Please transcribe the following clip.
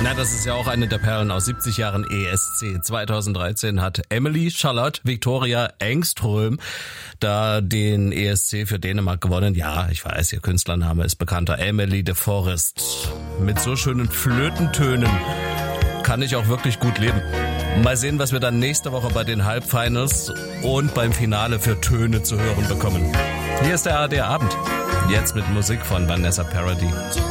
Na, das ist ja auch eine der Perlen aus 70 Jahren ESC. 2013 hat Emily Charlotte Victoria Engström da den ESC für Dänemark gewonnen. Ja, ich weiß, ihr Künstlername ist bekannter. Emily de Forest. Mit so schönen Flötentönen kann ich auch wirklich gut leben. Mal sehen, was wir dann nächste Woche bei den Halbfinals und beim Finale für Töne zu hören bekommen. Hier ist der ARD Abend. Jetzt mit Musik von Vanessa Paradis.